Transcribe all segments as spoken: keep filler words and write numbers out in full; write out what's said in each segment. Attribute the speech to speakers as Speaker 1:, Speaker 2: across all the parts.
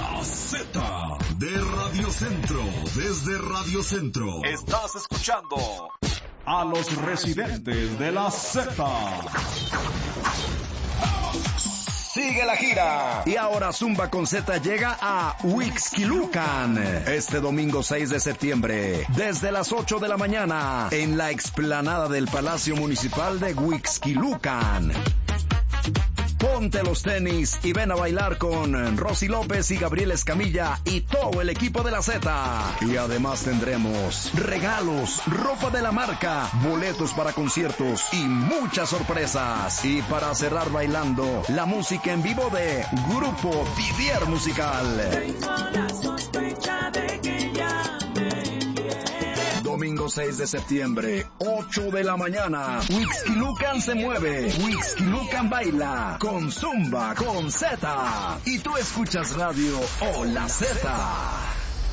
Speaker 1: La Z de Radio Centro, desde Radio Centro.
Speaker 2: Estás escuchando
Speaker 3: a los residentes de la Z.
Speaker 4: Sigue la gira. Y ahora Zumba con Z llega a Huixquilucan este domingo seis de septiembre, desde las ocho de la mañana, en la explanada del Palacio Municipal de Huixquilucan. Ponte los tenis y ven a bailar con Rosy López y Gabriel Escamilla y todo el equipo de la Z. Y además tendremos regalos, ropa de la marca, boletos para conciertos y muchas sorpresas. Y para cerrar bailando, la música en vivo de Grupo Didier Musical.
Speaker 5: Tengo la sospecha de que ya me quiere.
Speaker 4: Domingo seis de septiembre, ocho de la mañana. Huixquilucan se mueve, Huixquilucan baila, con Zumba, con Z. Y tú escuchas Radio O La Z.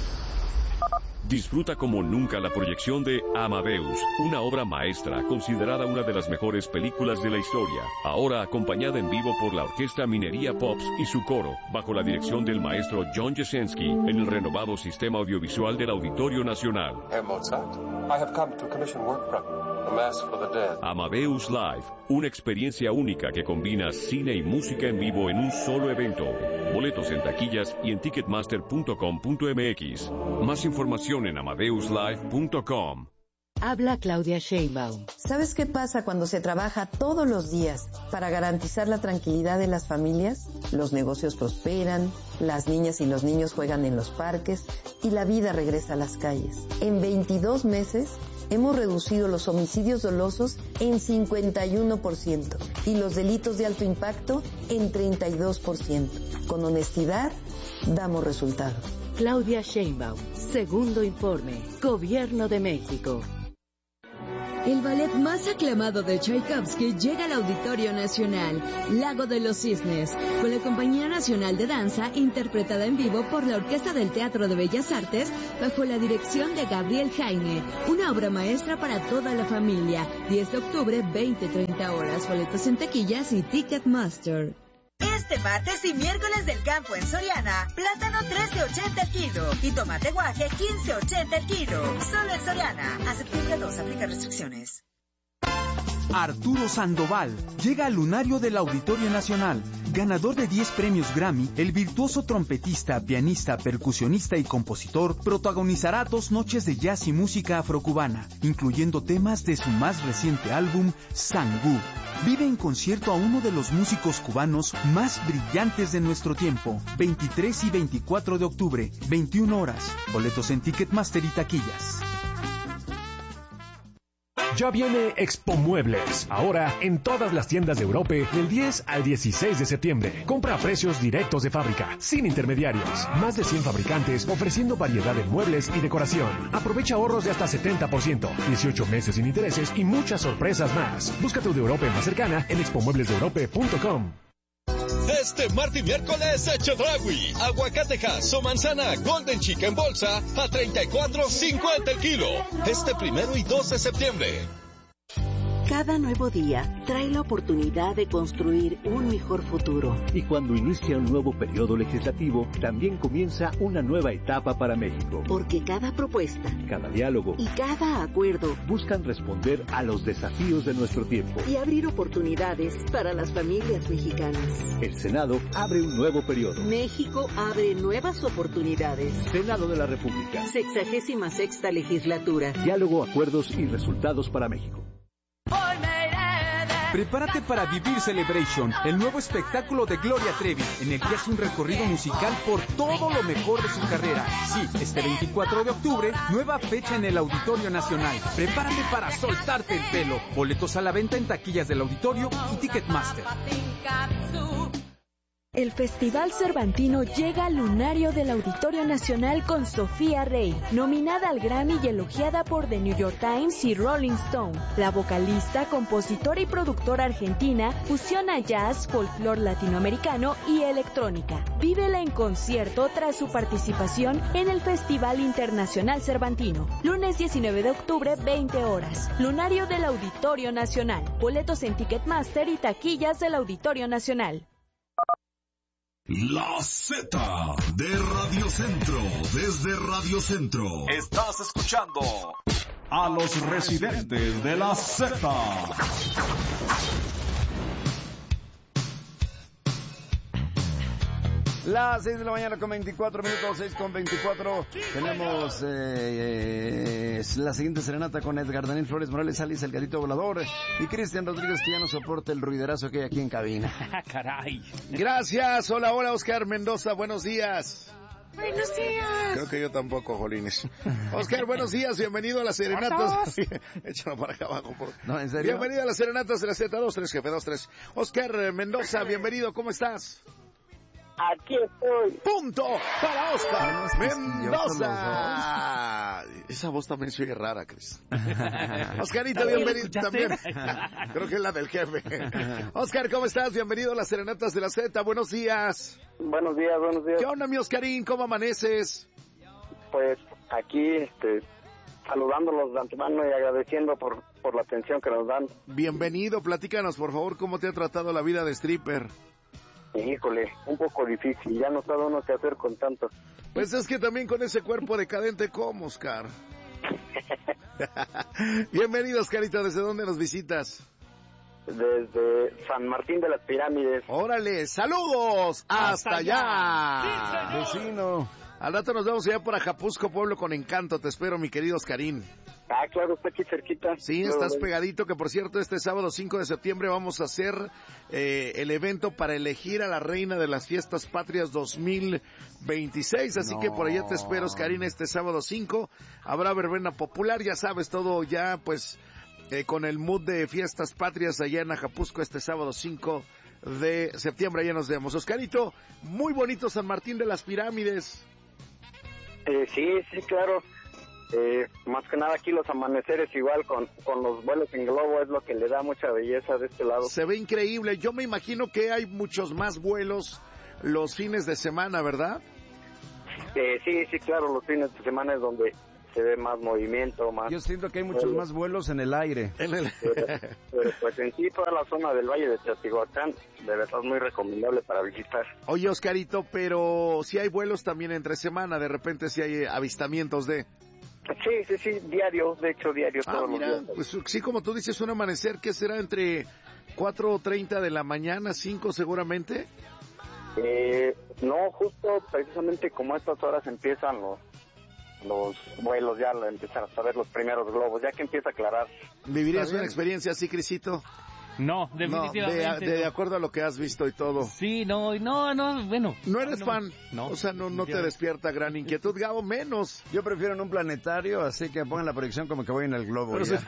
Speaker 6: Disfruta como nunca la proyección de Amadeus, una obra maestra considerada una de las mejores películas de la historia, ahora acompañada en vivo por la Orquesta Minería Pops y su coro, bajo la dirección del maestro John Jasenski, en el renovado sistema audiovisual del Auditorio Nacional.
Speaker 7: Herr Mozart, I have come to commission work from you, A Mass for the Dead.
Speaker 6: Amadeus Live, una experiencia única que combina cine y música en vivo en un solo evento. Boletos en taquillas y en ticketmaster punto com punto m x. Más información en amadeus live punto com.
Speaker 8: Habla Claudia Sheinbaum.
Speaker 9: ¿Sabes qué pasa cuando se trabaja todos los días para garantizar la tranquilidad de las familias? Los negocios prosperan, las niñas y los niños juegan en los parques y la vida regresa a las calles. En veintidós meses hemos reducido los homicidios dolosos en cincuenta y uno por ciento y los delitos de alto impacto en treinta y dos por ciento. Con honestidad, damos resultados.
Speaker 8: Claudia Sheinbaum, segundo informe, Gobierno de México.
Speaker 10: El ballet más aclamado de Tchaikovsky llega al Auditorio Nacional, Lago de los Cisnes, con la Compañía Nacional de Danza, interpretada en vivo por la Orquesta del Teatro de Bellas Artes, bajo la dirección de Gabriel Jaime, una obra maestra para toda la familia. diez de octubre, veinte treinta horas, boletos en taquillas y Ticketmaster.
Speaker 11: Este martes y miércoles del campo en Soriana, plátano trece ochenta el kilo y tomate guaje quince ochenta el kilo. Solo en Soriana. A septiembre dos, aplica restricciones.
Speaker 12: Arturo Sandoval llega al lunario del Auditorio Nacional. Ganador de diez premios Grammy, el virtuoso trompetista, pianista, percusionista y compositor protagonizará dos noches de jazz y música afrocubana, incluyendo temas de su más reciente álbum, Sangú. Vive en concierto a uno de los músicos cubanos más brillantes de nuestro tiempo. veintitrés y veinticuatro de octubre, veintiuna horas. Boletos en Ticketmaster y taquillas.
Speaker 13: Ya viene Expo Muebles, ahora en todas las tiendas de Europa del diez al dieciséis de septiembre. Compra a precios directos de fábrica, sin intermediarios. Más de cien fabricantes ofreciendo variedad de muebles y decoración. Aprovecha ahorros de hasta setenta por ciento, dieciocho meses sin intereses y muchas sorpresas más. Busca tu de Europa más cercana en expo muebles de europa punto com.
Speaker 14: Este martes y miércoles, Chedraui, aguacatejas o manzana Golden Chica en bolsa a treinta y cuatro cincuenta el kilo. Este primero y dos de septiembre.
Speaker 15: Cada nuevo día trae la oportunidad de construir un mejor futuro.
Speaker 16: Y cuando inicia un nuevo periodo legislativo, también comienza una nueva etapa para México.
Speaker 15: Porque cada propuesta,
Speaker 16: cada diálogo
Speaker 15: y cada acuerdo
Speaker 16: buscan responder a los desafíos de nuestro tiempo
Speaker 15: y abrir oportunidades para las familias mexicanas.
Speaker 16: El Senado abre un nuevo periodo.
Speaker 15: México abre nuevas oportunidades.
Speaker 16: Senado de la República.
Speaker 15: Sexagésima sexta legislatura.
Speaker 16: Diálogo, acuerdos y resultados para México.
Speaker 12: Prepárate para vivir Celebration, el nuevo espectáculo de Gloria Trevi, en el que hace un recorrido musical por todo lo mejor de su carrera. Sí, este veinticuatro de octubre, nueva fecha en el Auditorio Nacional. Prepárate para soltarte el pelo. Boletos a la venta en taquillas del Auditorio y Ticketmaster.
Speaker 10: El Festival Cervantino llega al lunario del Auditorio Nacional con Sofía Rey, nominada al Grammy y elogiada por The New York Times y Rolling Stone. La vocalista, compositora y productora argentina fusiona jazz, folclore latinoamericano y electrónica. Vívela en concierto tras su participación en el Festival Internacional Cervantino. Lunes diecinueve de octubre, veinte horas. Lunario del Auditorio Nacional. Boletos en Ticketmaster y taquillas del Auditorio Nacional.
Speaker 1: La Z de Radio Centro, desde Radio Centro.
Speaker 3: Estás escuchando a los residentes de la Z.
Speaker 4: Las seis de la mañana con veinticuatro minutos, seis con veinticuatro. Tenemos eh, eh, la siguiente serenata con Edgar Daniel Flores Morales, Alice El Gatito Volador y Cristian Rodríguez, que ya no soporta el ruiderazo que hay aquí en cabina.
Speaker 2: Caray.
Speaker 17: Gracias. Hola, hola, Oscar Mendoza. Buenos días.
Speaker 2: Buenos días.
Speaker 17: Creo que yo tampoco, Jolines. Oscar, buenos días. Bienvenido a las serenatas. Échalo para acá abajo. Por...
Speaker 4: No, ¿en serio?
Speaker 17: Bienvenido a las serenatas de la Z. dos tres, jefe, dos tres. Oscar Mendoza, bienvenido. ¿Cómo estás?
Speaker 18: Aquí estoy.
Speaker 17: Punto para Oscar Mendoza. Esa voz también se oye rara, Cris. Oscarito, bienvenido también. Creo que es la del jefe. Oscar, ¿cómo estás? Bienvenido a las serenatas de la Z. Buenos días.
Speaker 18: Buenos días, buenos días.
Speaker 17: ¿Qué onda, mi Oscarín? ¿Cómo amaneces?
Speaker 18: Pues aquí, este, saludándolos de antemano y agradeciendo por, por la atención que nos dan.
Speaker 17: Bienvenido. Platícanos, por favor, cómo te ha tratado la vida de stripper.
Speaker 18: Híjole, un poco difícil, ya no sabe uno qué hacer con tanto.
Speaker 17: Pues es que también con ese cuerpo decadente, ¿cómo, Oscar? Bienvenido, Oscarito, ¿desde dónde nos visitas?
Speaker 18: Desde San Martín de las Pirámides.
Speaker 17: Órale, saludos, hasta, hasta allá.
Speaker 4: allá. Sí, Vecino.
Speaker 17: Al rato nos vemos allá por Ajapusco, pueblo con encanto, te espero, mi querido Oscarín.
Speaker 18: Ah, claro, está aquí cerquita.
Speaker 17: Sí, estás pegadito, que por cierto, este sábado cinco de septiembre vamos a hacer eh, el evento para elegir a la reina de las fiestas patrias dos mil veintiséis, así no. que por allá te espero, Oscarín, este sábado cinco, habrá verbena popular, ya sabes, todo ya, pues, eh, con el mood de fiestas patrias allá en Ajapusco este sábado cinco de septiembre, allá nos vemos. Oscarito, muy bonito San Martín de las Pirámides.
Speaker 18: Eh, sí, sí, claro. Eh, más que nada aquí los amaneceres igual con, con los vuelos en globo es lo que le da mucha belleza de este lado.
Speaker 17: Se ve increíble. Yo me imagino que hay muchos más vuelos los fines de semana, ¿verdad?
Speaker 18: Eh, sí, sí, claro, los fines de semana es donde se ve más movimiento, más...
Speaker 4: Yo siento que hay muchos vuelos. más vuelos en el aire.
Speaker 17: En el...
Speaker 18: Pero, pero pues en sí toda la zona del Valle de Teotihuacán de verdad es muy recomendable para visitar.
Speaker 17: Oye, Oscarito, pero si hay vuelos también entre semana, de repente si hay avistamientos de...
Speaker 18: Sí, sí, sí, diario, de hecho diario.
Speaker 17: Ah,
Speaker 18: todos
Speaker 17: mira,
Speaker 18: los días.
Speaker 17: Pues sí, como tú dices, un amanecer que será entre cuatro treinta de la mañana, cinco seguramente.
Speaker 18: Eh, no, justo precisamente como a estas horas empiezan los los vuelos, ya empiezan a saber los primeros globos, ya que empieza a aclarar.
Speaker 17: ¿Vivirías una experiencia así, Crisito?
Speaker 2: No, definitivamente.
Speaker 17: No, de, de, de acuerdo a lo que has visto y todo.
Speaker 2: Sí, no, no, no, bueno.
Speaker 17: ¿No eres
Speaker 2: no,
Speaker 17: fan?
Speaker 2: No.
Speaker 17: O sea, no, no te despierta gran inquietud, Gabo, menos.
Speaker 4: Yo prefiero en un planetario, así que pongan la proyección como que voy en el globo. Ya.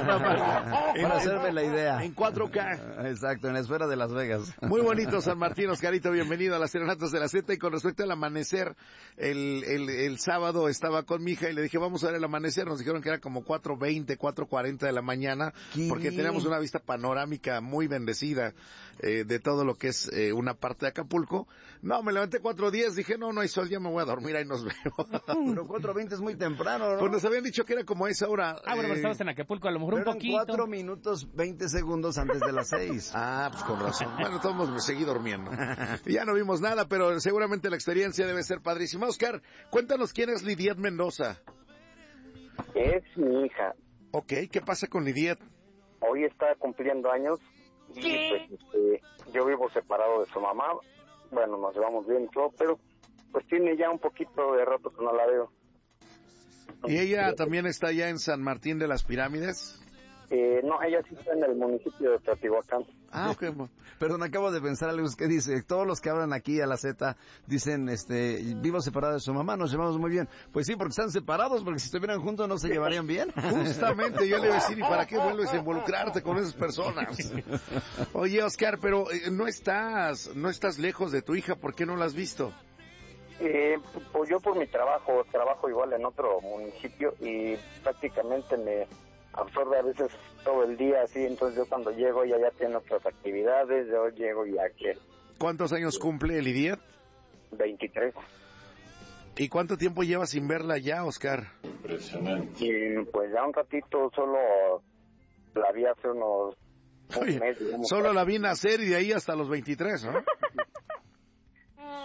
Speaker 4: Para hacerme la idea.
Speaker 17: En cuatro K.
Speaker 4: Exacto, en la esfera de Las Vegas.
Speaker 17: Muy bonito, San Martín, Oscarito, bienvenido a las serenatas de la Z. Y con respecto al amanecer, el, el, el sábado estaba con mi hija y le dije, vamos a ver el amanecer. Nos dijeron que era como cuatro veinte, cuatro cuarenta de la mañana, ¿qué? Porque teníamos una vista panorámica muy bendecida. Eh, de todo lo que es eh, una parte de Acapulco. No, me levanté cuatro diez, dije, no, no hay sol, ya me voy a dormir, ahí nos vemos.
Speaker 4: Pero cuatro veinte es muy temprano, ¿no?
Speaker 17: Pues nos habían dicho que era como a esa hora.
Speaker 2: Ah, bueno, eh, pero estabas en Acapulco, a lo mejor un poquito.
Speaker 4: cuatro minutos veinte segundos antes de las seis.
Speaker 17: Ah, pues con razón. Bueno, todos me seguí durmiendo. Ya no vimos nada, pero seguramente la experiencia debe ser padrísima. Oscar, cuéntanos quién es Lidiet Mendoza.
Speaker 18: Es mi hija.
Speaker 17: Ok, ¿qué pasa con Lidiet?
Speaker 18: Hoy está cumpliendo años. Y pues, este, yo vivo separado de su mamá, bueno, nos llevamos bien y todo, pero pues tiene ya un poquito de rato que no la veo.
Speaker 17: ¿Y ella también está allá en San Martín de las Pirámides?
Speaker 18: Eh, no, ella sí está en el municipio de Teotihuacán.
Speaker 17: Ah, ok.
Speaker 4: Perdón, acabo de pensar algo que dice, todos los que hablan aquí a la Z dicen, este, vivo separado de su mamá, nos llevamos muy bien. Pues sí, porque están separados, porque si estuvieran juntos no se llevarían bien.
Speaker 17: Justamente, yo le iba a decir, ¿y para qué vuelves a involucrarte con esas personas? Oye, Oscar, pero eh, no estás, no estás lejos de tu hija, ¿por qué no la has visto?
Speaker 18: Eh, pues yo por mi trabajo, trabajo igual en otro municipio y prácticamente me absorbe a veces todo el día así, entonces yo cuando llego ya ya tiene otras actividades, yo llego y ya que...
Speaker 17: ¿Cuántos años cumple Lidiet?
Speaker 18: veintitrés.
Speaker 17: ¿Y cuánto tiempo llevas sin verla ya, Oscar?
Speaker 18: Impresionante. Y pues ya un ratito, solo la vi hace unos...
Speaker 17: Oye,
Speaker 18: un mes, digamos,
Speaker 17: solo la vi nacer y de ahí hasta los veintitrés, ¿no?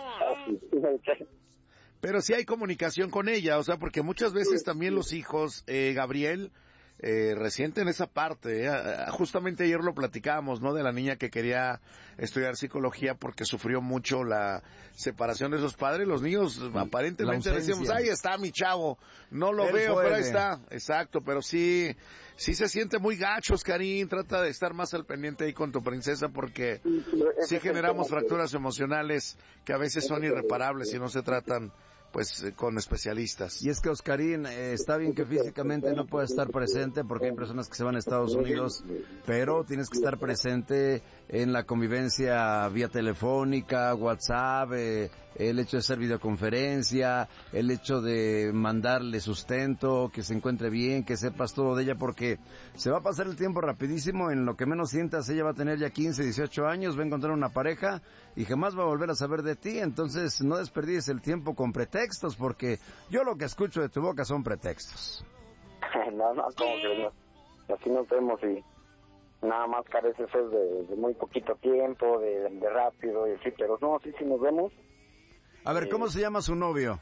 Speaker 17: Pero sí hay comunicación con ella, o sea, porque muchas veces también los hijos, eh, Gabriel, eh, resienten esa parte. Eh, justamente ayer lo platicábamos, ¿no? De la niña que quería estudiar psicología porque sufrió mucho la separación de sus padres. Los niños aparentemente decíamos, ahí está mi chavo, no lo
Speaker 4: Él
Speaker 17: veo,
Speaker 4: puede.
Speaker 17: pero ahí está. Exacto, pero sí, sí se siente muy gacho, Oscarín. Trata de estar más al pendiente ahí con tu princesa porque sí generamos fracturas emocionales que a veces son irreparables si no se tratan pues con especialistas.
Speaker 4: Y es que Oscarín, eh, está bien que físicamente no pueda estar presente porque hay personas que se van a Estados Unidos, pero tienes que estar presente en la convivencia vía telefónica, WhatsApp, eh, el hecho de hacer videoconferencia, el hecho de mandarle sustento, que se encuentre bien, que sepas todo de ella, porque se va a pasar el tiempo rapidísimo. En lo que menos sientas, ella va a tener ya quince, dieciocho años, va a encontrar una pareja y jamás va a volver a saber de ti. Entonces no desperdicies el tiempo con pretextos, porque yo lo que escucho de tu boca son pretextos.
Speaker 18: No, no, como que no. Así nos vemos y nada más que a veces es de, de muy poquito tiempo, de, de rápido y así, pero no, sí, sí nos vemos.
Speaker 4: A ver, ¿cómo se llama su novio?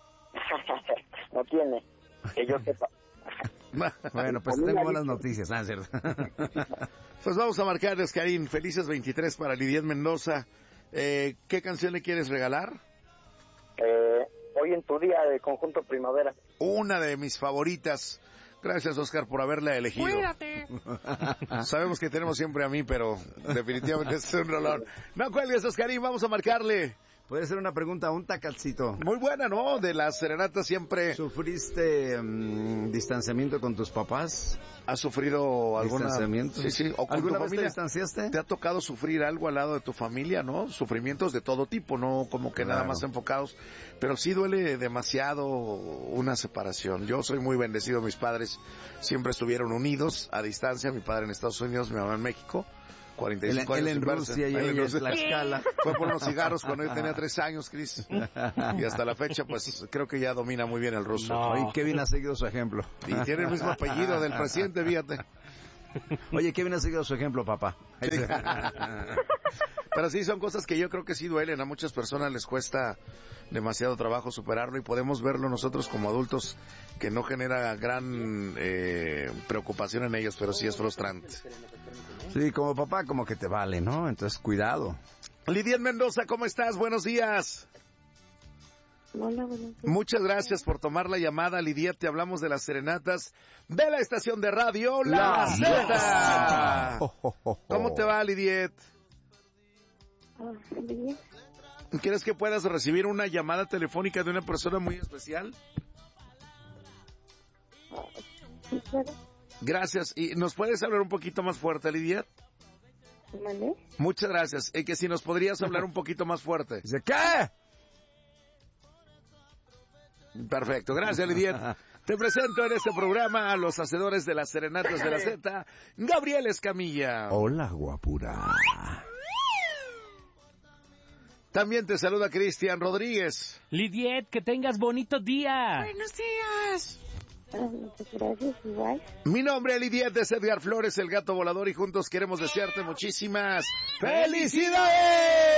Speaker 18: No tiene, que yo sepa.
Speaker 4: Bueno, pues tengo buenas noticias. Ah, cierto.
Speaker 17: Pues vamos a marcarles, Oscarín. Felices veintitrés para Lidiet Mendoza. Eh, ¿Qué canción le quieres regalar?
Speaker 18: Eh, hoy en tu día de Conjunto Primavera.
Speaker 17: Una de mis favoritas. Gracias, Oscar, por haberla elegido.
Speaker 2: Cuídate.
Speaker 17: Sabemos que tenemos siempre a mí, pero definitivamente es un rolón. No cuelgues, Oscarín, vamos a marcarle.
Speaker 4: Puede ser una pregunta, un tacalcito.
Speaker 17: Muy buena, ¿no? De las serenatas siempre.
Speaker 4: ¿Sufriste um, distanciamiento con tus papás?
Speaker 17: ¿Has sufrido alguna...
Speaker 4: ¿Distanciamiento?
Speaker 17: Sí, sí. ¿O con
Speaker 4: ¿Alguna
Speaker 17: tu
Speaker 4: vez
Speaker 17: familia?
Speaker 4: te distanciaste?
Speaker 17: ¿Te ha tocado sufrir algo al lado de tu familia, no? Sufrimientos de todo tipo, no como que
Speaker 4: Claro.
Speaker 17: nada más enfocados. Pero sí duele demasiado una separación. Yo soy muy bendecido, mis padres siempre estuvieron unidos a distancia. Mi padre en Estados Unidos, mi mamá en México. cuarenta y cinco
Speaker 4: Él, él
Speaker 17: años
Speaker 4: en
Speaker 17: sin verse.
Speaker 4: Rusia y
Speaker 17: Él en
Speaker 4: ella en
Speaker 17: Rusia.
Speaker 4: Tlaxcala.
Speaker 17: Fue por unos cigarros cuando yo tenía tres años, Cris. Y hasta la fecha, pues, creo que ya domina muy bien el ruso.
Speaker 4: No. Oye, Kevin ha seguido su ejemplo.
Speaker 17: Y tiene el mismo apellido del presidente, fíjate.
Speaker 4: Oye, Kevin ha seguido su ejemplo, papá.
Speaker 17: Sí. Pero sí, son cosas que yo creo que sí duelen. A muchas personas les cuesta demasiado trabajo superarlo y podemos verlo nosotros como adultos que no genera gran eh, preocupación en ellos, pero sí es frustrante.
Speaker 4: Sí, como papá como que te vale, ¿no? Entonces, cuidado.
Speaker 17: Lidiet Mendoza, ¿cómo estás? Buenos días.
Speaker 19: Hola, buenos días.
Speaker 17: Muchas gracias por tomar la llamada, Lidiet. Te hablamos de las serenatas de la estación de radio La,
Speaker 4: La
Speaker 17: Z. ¿Cómo te va, Lidiet?
Speaker 19: Ah, bien.
Speaker 17: ¿Quieres que puedas recibir una llamada telefónica de una persona muy especial?
Speaker 19: Sí, claro.
Speaker 17: Gracias. ¿Y nos puedes hablar un poquito más fuerte, Lidiet?
Speaker 19: ¿Vale?
Speaker 17: Muchas gracias. Y que si nos podrías hablar un poquito más fuerte.
Speaker 4: ¿De qué?
Speaker 17: Perfecto. Gracias, Lidiet. Te presento en este programa a los hacedores de las serenatas de la Z, Gabriel Escamilla.
Speaker 4: Hola, guapura.
Speaker 17: También te saluda Cristian Rodríguez.
Speaker 2: Lidiet, que tengas bonito día.
Speaker 19: Buenos días. Ah, muchas gracias, igual.
Speaker 17: Mi nombre es Lidiet, es Edgar Flores, el gato volador, y juntos queremos desearte muchísimas felicidades.